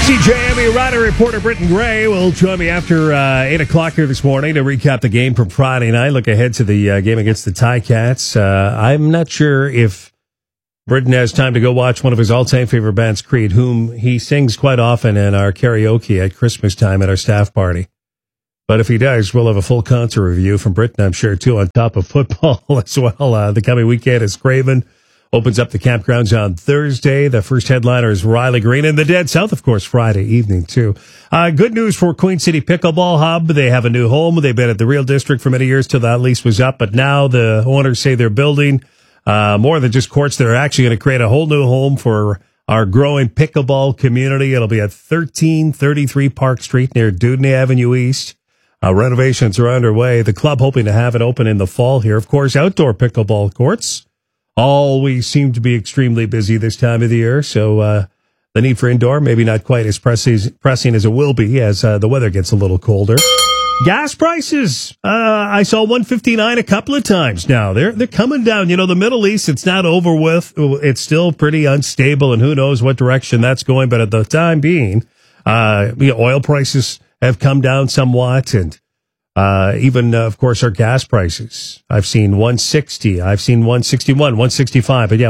CJME Rider reporter Britton Gray will join me after 8 o'clock here this morning to recap the game from Friday night. Look ahead to the game against the Ticats. I'm not sure if Britton has time to go watch one of his all-time favorite bands, Creed, whom he sings quite often in our karaoke at Christmas time at our staff party. But if he does, we'll have a full concert review from Britton, I'm sure, too, on top of football as well. The coming weekend is Craven. Opens up the campgrounds on Thursday. The first headliner is Riley Green and the Dead South, of course, Friday evening, too. Good news for Queen City Pickleball Hub. They have a new home. They've been at the Real District for many years till that lease was up. But now the owners say they're building more than just courts. They're actually going to create a whole new home for our growing pickleball community. It'll be at 1333 Park Street near Dudney Avenue East. Renovations are underway. The club hoping to have it open in the fall here. Of course, outdoor pickleball courts always seem to be extremely busy this time of the year, so the need for indoor maybe not quite as pressing as it will be as the weather gets a little colder. Gas prices, I saw $1.59 a couple of times now. They're coming down. You know, the Middle East, it's not over with. It's still pretty unstable, and who knows what direction that's going. But at the time being, oil prices have come down somewhat, and even, of course, our gas prices. I've seen 160. I've seen 161, 165. But, yeah,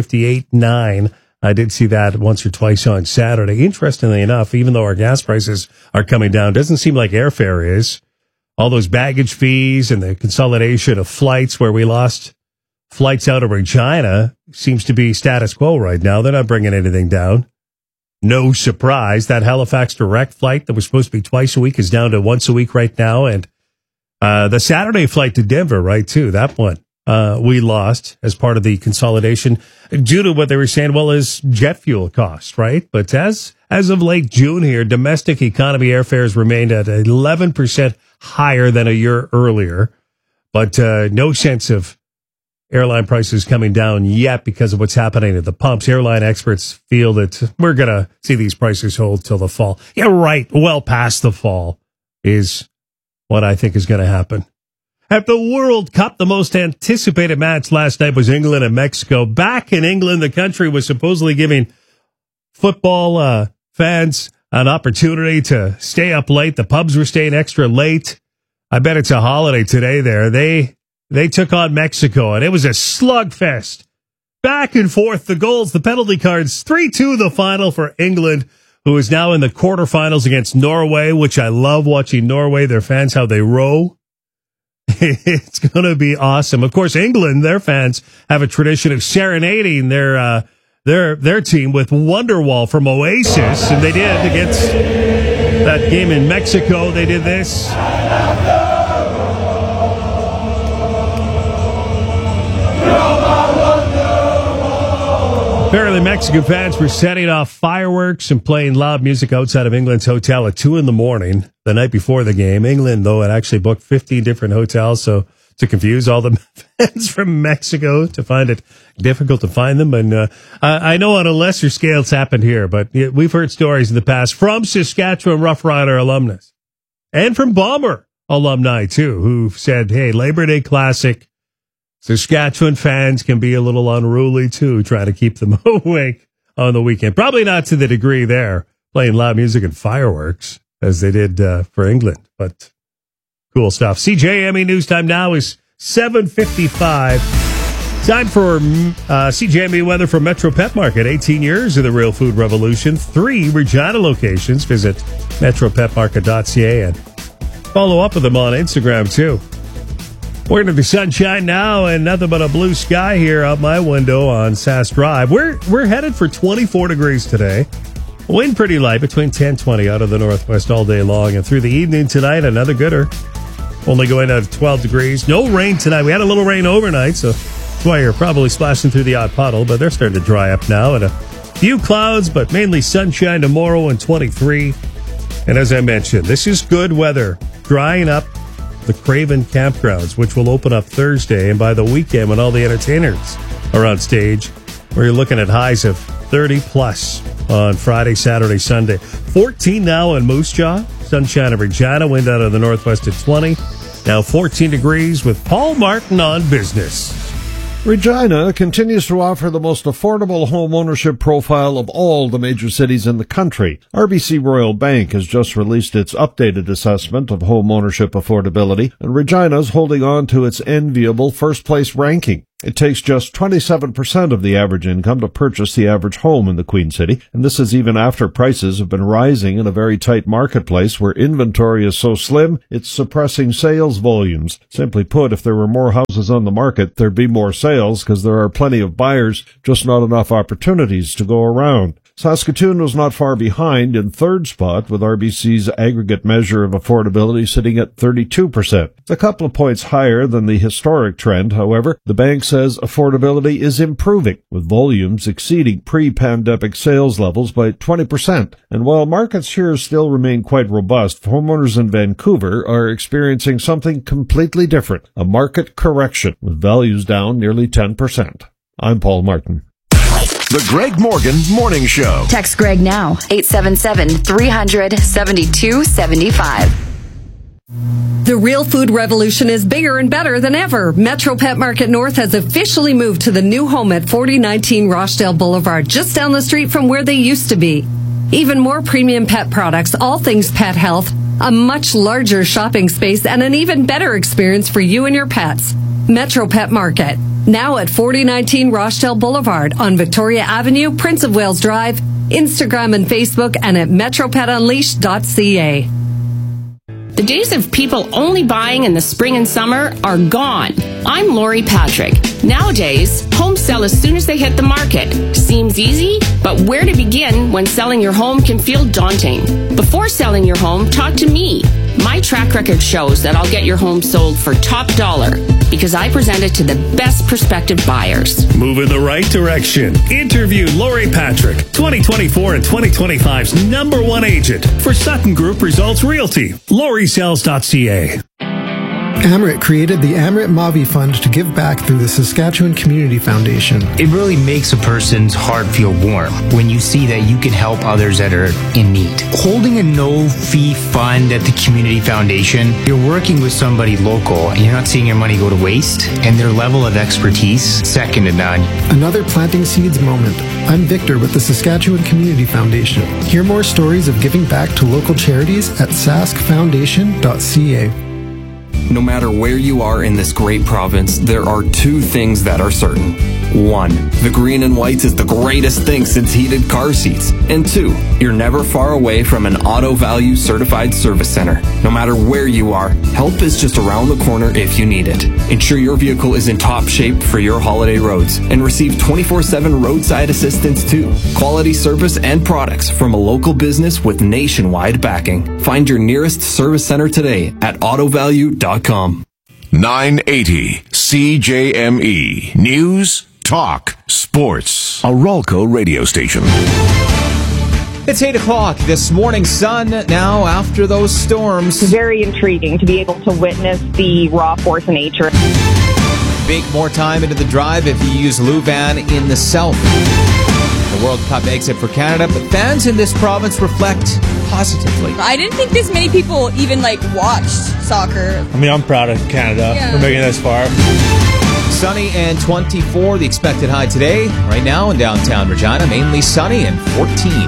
158.9. I did see that once or twice on Saturday. Interestingly enough, even though our gas prices are coming down, doesn't seem like airfare is. All those baggage fees and the consolidation of flights where we lost flights out of Regina seems to be status quo right now. They're not bringing anything down. No surprise. That Halifax direct flight that was supposed to be twice a week is down to once a week right now. And the Saturday flight to Denver, right, too, that one we lost as part of the consolidation due to what they were saying, well, is jet fuel cost, right? But as of late June here, domestic economy airfares remained at 11% higher than a year earlier. But no sense of airline prices coming down yet because of what's happening at the pumps. Airline experts feel that we're going to see these prices hold till the fall. Yeah, right. Well past the fall is what I think is going to happen. At the World Cup, the most anticipated match last night was England and Mexico. Back in England, the country was supposedly giving football fans an opportunity to stay up late. The pubs were staying extra late. I bet it's a holiday today there. They took on Mexico, and it was a slugfest. Back and forth, the goals, the penalty cards, 3-2 the final for England, who is now in the quarterfinals against Norway, which I love watching Norway, their fans, how they row. It's going to be awesome. Of course, England, their fans have a tradition of serenading their team with Wonderwall from Oasis, and they did against that game in Mexico. They did this. Apparently, Mexican fans were setting off fireworks and playing loud music outside of England's hotel at 2 a.m. the night before the game. England, though, had actually booked 15 different hotels, so to confuse all the fans from Mexico, to find it difficult to find them. And I know on a lesser scale it's happened here, but we've heard stories in the past from Saskatchewan Rough Rider alumnus and from Bomber alumni, too, who said, hey, Labor Day Classic, Saskatchewan fans can be a little unruly, too, trying to keep them awake on the weekend. Probably not to the degree there, playing loud music and fireworks, as they did for England. But cool stuff. CJME News Time now is 7:55. Time for CJME weather from Metro Pet Market. 18 years of the real food revolution. 3 Regina locations. Visit metropetmarket.ca and follow up with them on Instagram, too. We're into the sunshine now and nothing but a blue sky here out my window on Sass Drive. We're headed for 24 degrees today. Wind pretty light, between 10 and 20 out of the northwest all day long. And through the evening tonight, another gooder. Only going out of 12 degrees. No rain tonight. We had a little rain overnight, so that's why you're probably splashing through the odd puddle. But they're starting to dry up now. And a few clouds, but mainly sunshine tomorrow and 23. And as I mentioned, this is good weather. Drying up the Craven campgrounds, which will open up Thursday. And by the weekend, when all the entertainers are on stage, we're looking at highs of 30-plus on Friday, Saturday, Sunday. 14 now in Moose Jaw. Sunshine of Regina. Wind out of the northwest at 20. Now 14 degrees with Paul Martin on business. Regina continues to offer the most affordable home ownership profile of all the major cities in the country. RBC Royal Bank has just released its updated assessment of home ownership affordability, and Regina's holding on to its enviable first-place ranking. It takes just 27% of the average income to purchase the average home in the Queen City, and this is even after prices have been rising in a very tight marketplace where inventory is so slim, it's suppressing sales volumes. Simply put, if there were more houses on the market, there'd be more sales because there are plenty of buyers, just not enough opportunities to go around. Saskatoon was not far behind in third spot, with RBC's aggregate measure of affordability sitting at 32%. It's a couple of points higher than the historic trend, however. The bank says affordability is improving, with volumes exceeding pre-pandemic sales levels by 20%. And while markets here still remain quite robust, homeowners in Vancouver are experiencing something completely different, a market correction, with values down nearly 10%. I'm Paul Martin. The Greg Morgan Morning Show. Text Greg now, 877-300-7275. The real food revolution is bigger and better than ever. Metro Pet Market North has officially moved to the new home at 4019 Rochdale Boulevard, just down the street from where they used to be. Even more premium pet products, all things pet health, a much larger shopping space, and an even better experience for you and your pets. Metro Pet Market, now at 4019 Rochdale Boulevard on Victoria Avenue, Prince of Wales Drive, Instagram and Facebook, and at metropetunleashed.ca. The days of people only buying in the spring and summer are gone. I'm Lori Patrick. Nowadays, homes sell as soon as they hit the market. Seems easy, but where to begin when selling your home can feel daunting. Before selling your home, talk to me. My track record shows that I'll get your home sold for top dollar because I present it to the best prospective buyers. Move in the right direction. Interview Lori Patrick, 2024 and 2025's #1 agent for Sutton Group Results Realty. LoriSells.ca. Amrit created the Amrit Mavi Fund to give back through the Saskatchewan Community Foundation. It really makes a person's heart feel warm when you see that you can help others that are in need. Holding a no-fee fund at the Community Foundation, you're working with somebody local and you're not seeing your money go to waste, and their level of expertise, second to none. Another planting seeds moment. I'm Victor with the Saskatchewan Community Foundation. Hear more stories of giving back to local charities at saskfoundation.ca. No matter where you are in this great province, there are two things that are certain. One, the green and whites is the greatest thing since heated car seats. And two, you're never far away from an Auto Value certified service center. No matter where you are, help is just around the corner if you need it. Ensure your vehicle is in top shape for your holiday roads and receive 24/7 roadside assistance too. Quality service and products from a local business with nationwide backing. Find your nearest service center today at autovalue.com. 980 CJME News, Talk, Sports. A Ralco radio station. It's 8 o'clock. This morning sun now after those storms. Very intriguing to be able to witness the raw force of nature. Bake more time into the drive if you use Luvan in the south. The World Cup exit for Canada, but fans in this province reflect positively. I didn't think this many people even watched soccer. I mean, I'm proud of Canada for making it this far. Sunny and 24, the expected high today. Right now in downtown Regina, mainly sunny and 14.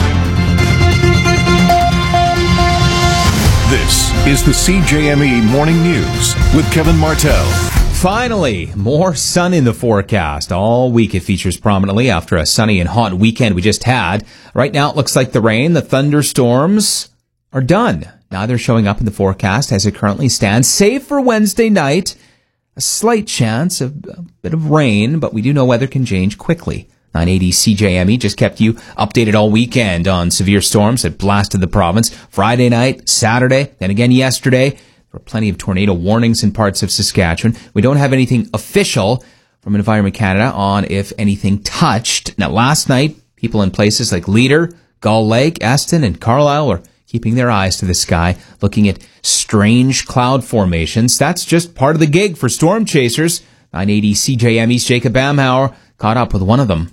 This is the CJME Morning News with Kevin Martell. Finally, more sun in the forecast. All week it features prominently after a sunny and hot weekend we just had. Right now it looks like the rain, the thunderstorms are done. Now they're showing up in the forecast as it currently stands, save for Wednesday night. A slight chance of a bit of rain, but we do know weather can change quickly. 980 CJME just kept you updated all weekend on severe storms that blasted the province. Friday night, Saturday, then again yesterday. There were plenty of tornado warnings in parts of Saskatchewan. We don't have anything official from Environment Canada on if anything touched. Now, last night, people in places like Leader, Gull Lake, Eston, and Carlisle were keeping their eyes to the sky, looking at strange cloud formations. That's just part of the gig for storm chasers. 980 CJME's Jacob Bamhauer caught up with one of them.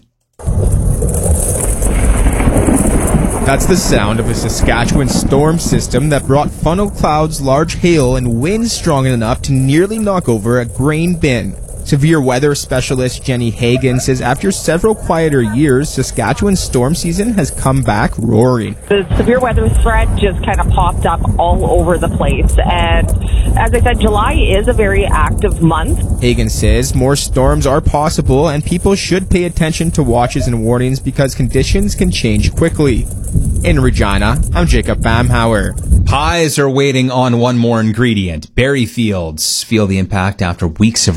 That's the sound of a Saskatchewan storm system that brought funnel clouds, large hail, and winds strong enough to nearly knock over a grain bin. Severe weather specialist Jenny Hagan says after several quieter years, Saskatchewan's storm season has come back roaring. The severe weather threat just kind of popped up all over the place. And as I said, July is a very active month. Hagan says more storms are possible and people should pay attention to watches and warnings because conditions can change quickly. In Regina, I'm Jacob Bamhauer. Pies are waiting on one more ingredient. Berry fields feel the impact after weeks of